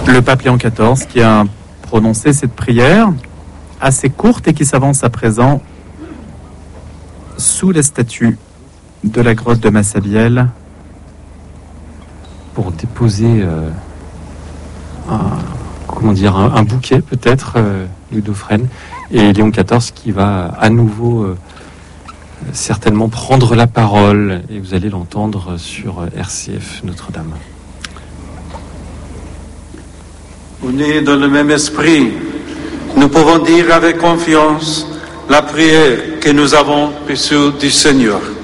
Le pape Léon XIV qui a prononcé cette prière assez courte et qui s'avance à présent sous la statue de la grotte de Massabielle pour déposer un bouquet peut-être, Louis Dauphren, et Léon XIV qui va à nouveau certainement prendre la parole, et vous allez l'entendre sur RCF Notre-Dame. Unis dans le même esprit, nous pouvons dire avec confiance la prière que nous avons reçue du Seigneur.